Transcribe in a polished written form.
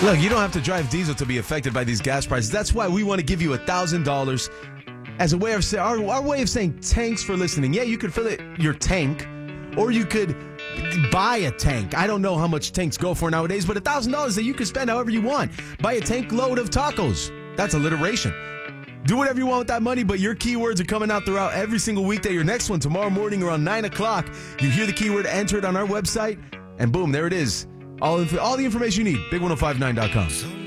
Look, you don't have to drive diesel to be affected by these gas prices. That's why we want to give you $1,000 as a way of our way of saying thanks for listening. Yeah, you could fill your tank, or you could buy a tank. I don't know how much tanks go for nowadays, but $1,000 that you can spend however you want. Buy a tank load of tacos. That's alliteration. Do whatever you want with that money, but your keywords are coming out throughout every single weekday. Your next one tomorrow morning around 9 o'clock. You hear the keyword, enter it on our website, and boom, there it is. All the information you need, big1059.com.